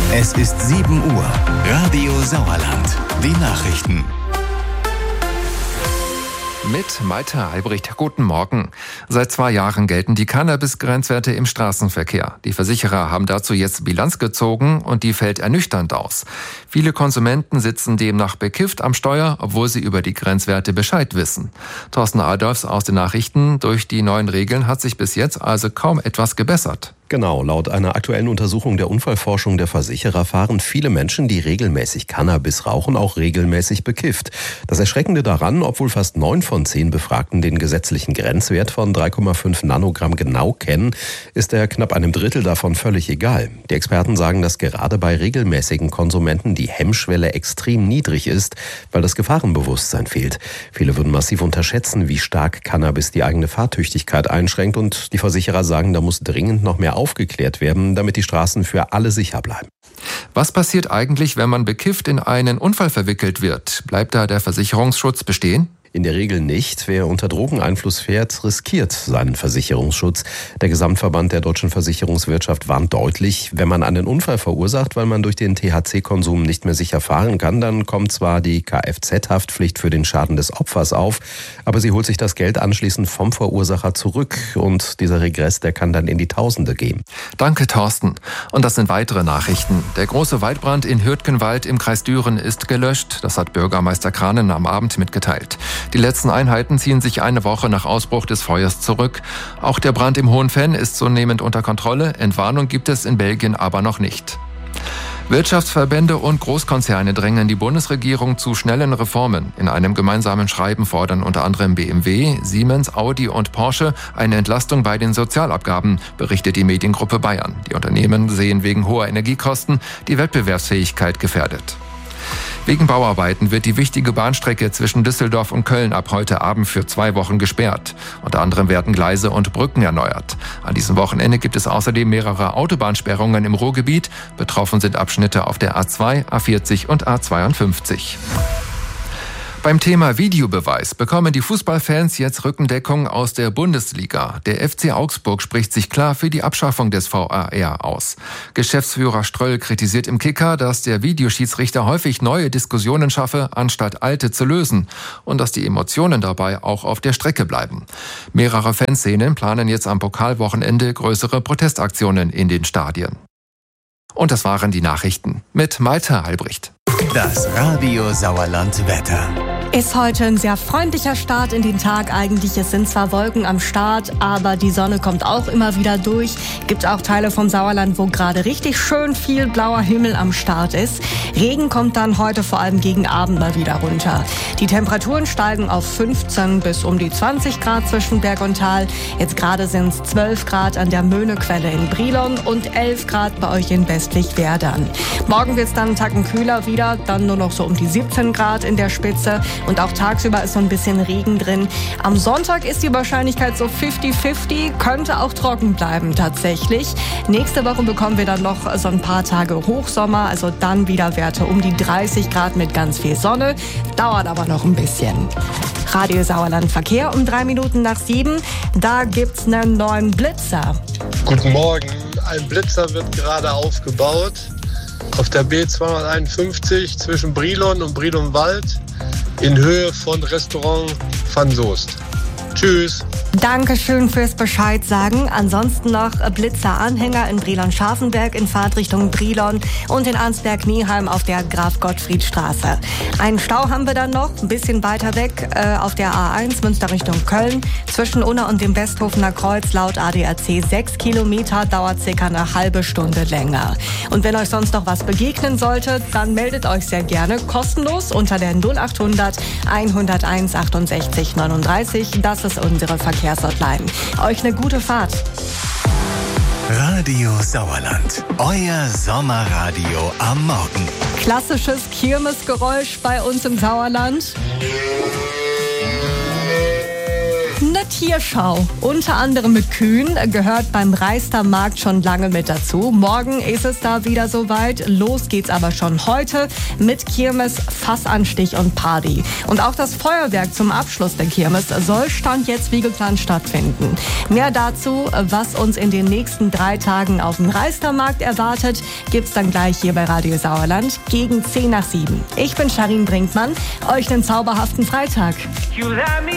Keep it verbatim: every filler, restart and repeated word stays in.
Es ist sieben Uhr. Radio Sauerland. Die Nachrichten. Mit Malte Albrecht. Guten Morgen. Seit zwei Jahren gelten die Cannabis-Grenzwerte im Straßenverkehr. Die Versicherer haben dazu jetzt Bilanz gezogen und die fällt ernüchternd aus. Viele Konsumenten sitzen demnach bekifft am Steuer, obwohl sie über die Grenzwerte Bescheid wissen. Thorsten Adolfs aus den Nachrichten. Durch die neuen Regeln hat sich bis jetzt also kaum etwas gebessert. Genau, laut einer aktuellen Untersuchung der Unfallforschung der Versicherer fahren viele Menschen, die regelmäßig Cannabis rauchen, auch regelmäßig bekifft. Das Erschreckende daran, obwohl fast neun von zehn Befragten den gesetzlichen Grenzwert von drei Komma fünf Nanogramm genau kennen, ist er knapp einem Drittel davon völlig egal. Die Experten sagen, dass gerade bei regelmäßigen Konsumenten die Hemmschwelle extrem niedrig ist, weil das Gefahrenbewusstsein fehlt. Viele würden massiv unterschätzen, wie stark Cannabis die eigene Fahrtüchtigkeit einschränkt, und die Versicherer sagen, da muss dringend noch mehr aufgeklärt werden, damit die Straßen für alle sicher bleiben. Was passiert eigentlich, wenn man bekifft in einen Unfall verwickelt wird? Bleibt da der Versicherungsschutz bestehen? In der Regel nicht. Wer unter Drogeneinfluss fährt, riskiert seinen Versicherungsschutz. Der Gesamtverband der deutschen Versicherungswirtschaft warnt deutlich, wenn man einen Unfall verursacht, weil man durch den T H C-Konsum nicht mehr sicher fahren kann, dann kommt zwar die Kfz-Haftpflicht für den Schaden des Opfers auf, aber sie holt sich das Geld anschließend vom Verursacher zurück, und dieser Regress, der kann dann in die Tausende gehen. Danke, Thorsten. Und das sind weitere Nachrichten. Der große Waldbrand in Hürtgenwald im Kreis Düren ist gelöscht. Das hat Bürgermeister Kranen am Abend mitgeteilt. Die letzten Einheiten ziehen sich eine Woche nach Ausbruch des Feuers zurück. Auch der Brand im Hohenfenn ist zunehmend unter Kontrolle. Entwarnung gibt es in Belgien aber noch nicht. Wirtschaftsverbände und Großkonzerne drängen die Bundesregierung zu schnellen Reformen. In einem gemeinsamen Schreiben fordern unter anderem B M W, Siemens, Audi und Porsche eine Entlastung bei den Sozialabgaben, berichtet die Mediengruppe Bayern. Die Unternehmen sehen wegen hoher Energiekosten die Wettbewerbsfähigkeit gefährdet. Wegen Bauarbeiten wird die wichtige Bahnstrecke zwischen Düsseldorf und Köln ab heute Abend für zwei Wochen gesperrt. Unter anderem werden Gleise und Brücken erneuert. An diesem Wochenende gibt es außerdem mehrere Autobahnsperrungen im Ruhrgebiet. Betroffen sind Abschnitte auf der A zwei, A vierzig und A zweiundfünfzig. Beim Thema Videobeweis bekommen die Fußballfans jetzt Rückendeckung aus der Bundesliga. Der F C Augsburg spricht sich klar für die Abschaffung des V A R aus. Geschäftsführer Ströll kritisiert im Kicker, dass der Videoschiedsrichter häufig neue Diskussionen schaffe, anstatt alte zu lösen, und dass die Emotionen dabei auch auf der Strecke bleiben. Mehrere Fanszenen planen jetzt am Pokalwochenende größere Protestaktionen in den Stadien. Und das waren die Nachrichten mit Malte Albrecht. Das Radio Sauerland Wetter. Ist heute ein sehr freundlicher Start in den Tag eigentlich. Es sind zwar Wolken am Start, aber die Sonne kommt auch immer wieder durch. Gibt auch Teile vom Sauerland, wo gerade richtig schön viel blauer Himmel am Start ist. Regen kommt dann heute vor allem gegen Abend mal wieder runter. Die Temperaturen steigen auf fünfzehn bis um die zwanzig Grad zwischen Berg und Tal. Jetzt gerade sind es zwölf Grad an der Möhnequelle in Brilon und elf Grad bei euch in Westlich-Verdern. Morgen wird es dann einen Tacken kühler wieder, dann nur noch so um die siebzehn Grad in der Spitze. Und auch tagsüber ist so ein bisschen Regen drin. Am Sonntag ist die Wahrscheinlichkeit so fünfzig fünfzig, könnte auch trocken bleiben tatsächlich. Nächste Woche bekommen wir dann noch so ein paar Tage Hochsommer, also dann wieder Werte um die dreißig Grad mit ganz viel Sonne. Dauert aber noch ein bisschen. Radio Sauerland Verkehr um drei Minuten nach sieben. Da gibt's einen neuen Blitzer. Guten Morgen. Ein Blitzer wird gerade aufgebaut auf der B zweihunderteinundfünfzig zwischen Brilon und Brilonwald in Höhe von Restaurant Van Soest. Tschüss. Dankeschön fürs Bescheid sagen. Ansonsten noch Blitzer-Anhänger in Brilon-Scharfenberg in Fahrtrichtung Brilon und in Arnsberg-Nieheim auf der Graf-Gottfried-Straße. Einen Stau haben wir dann noch, ein bisschen weiter weg, äh, auf der A eins Münster Richtung Köln. Zwischen Unna und dem Westhofener Kreuz laut A D A C sechs Kilometer, dauert circa eine halbe Stunde länger. Und wenn euch sonst noch was begegnen sollte, dann meldet euch sehr gerne kostenlos unter der null achthundert hunderteins achtundsechzig neununddreißig. Das ist unsere Verkehrshotline. Euch eine gute Fahrt. Radio Sauerland, euer Sommerradio am Morgen. Klassisches Kirmesgeräusch bei uns im Sauerland. Tierschau, unter anderem mit Kühen, gehört beim Reistermarkt schon lange mit dazu. Morgen ist es da wieder soweit. Los geht's aber schon heute mit Kirmes, Fassanstich und Party. Und auch das Feuerwerk zum Abschluss der Kirmes soll Stand jetzt wie geplant stattfinden. Mehr dazu, was uns in den nächsten drei Tagen auf dem Reistermarkt erwartet, gibt's dann gleich hier bei Radio Sauerland gegen zehn nach sieben. Ich bin Sharin Brinkmann. Euch einen zauberhaften Freitag.